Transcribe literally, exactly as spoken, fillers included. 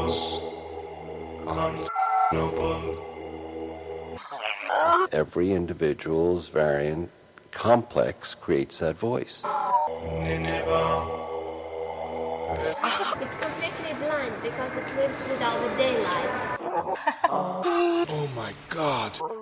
was Constantinople. Every individual's variant complex creates that voice. Nineveh. It's completely blind because it lives without the daylight. Oh my God.